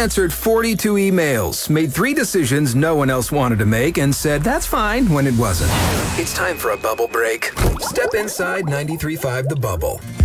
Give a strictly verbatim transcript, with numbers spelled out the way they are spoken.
answered forty-two emails, made three decisions no one else wanted to make, and said that's fine when it wasn't. It's time for a bubble break. Step inside ninety-three point five The Bubble.